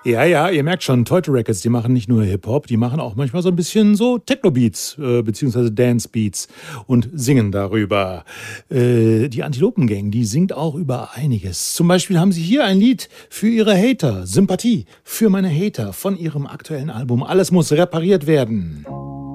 Ja, ja, ihr merkt schon, Teute Records, die machen nicht nur Hip-Hop, die machen auch manchmal so ein bisschen so Techno-Beats, beziehungsweise Dance-Beats und singen darüber. Die Antilopen-Gang, die singt auch über einiges. Zum Beispiel haben sie hier ein Lied für ihre Hater, Sympathie für meine Hater von ihrem aktuellen Album Alles muss repariert werden.